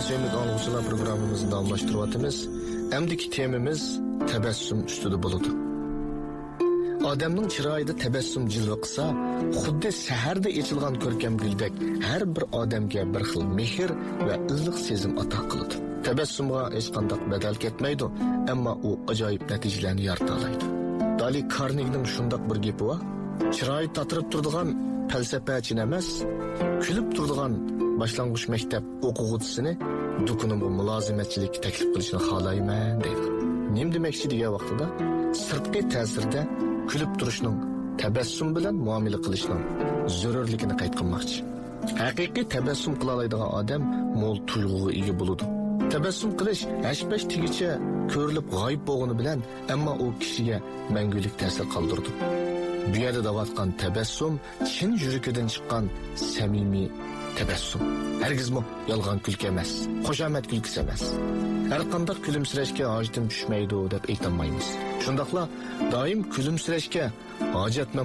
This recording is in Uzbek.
Sevimli anlıqçılar programımızı davamlaştırıyatımız. Əmdiki temimiz təbəssüm üstüdə buludu. Adamның chiroyida tabassum jilva qilsa, xuddi saharda echilgan ko'rkam guldek har bir odamga bir xil mehr va iliq sezim ato qiladi. Tabassumga hech qanday badal ketmaydi, ammo u ajoyib natijalarni yarata oladi. Dali Karnegning shundoq bir gapi bor. Chiroy tatirib turadigan falsafachini emas, kulib turadigan boshlang'ich maktab o'quvchisini dukunimga mulozimatchilik taklif qilishni xohlayman deydi. Nim demoqchi degan vaqtida sirtqi ta'sirda kulib turishning, tabassum bilan muomala qilishning zarurligini qayd qilmoqchi. Haqiqiy tabassum qila oladigan odam mo'l tuyg'uga ega bo'ladi. Tabassum qilish hashpash tigicha ko'rilib g'oyib bo'lgani bilan, ammo u kishiga mangulik ta'sir qoldirdi. Bu yerda davatgan tabassum chin yuragidan chiqqan samimiy tabassum. Hargizmi yolg'on kulki emas, qo'shamat kulkisi emas. Har qanday kulimsirashga hojatim tushmaydi deb aytolmaymiz. Shundaqla doim kulimsirashga hojatman